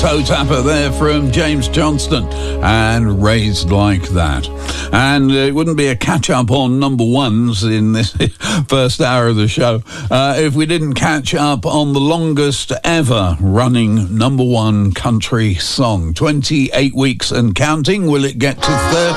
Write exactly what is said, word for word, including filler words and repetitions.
toe tapper there from James Johnston and Raised Like That. And it wouldn't be a catch-up on number ones in this first hour of the show uh, if we didn't catch up on the longest ever running number one country song. twenty-eight weeks and counting. Will it get to thirty?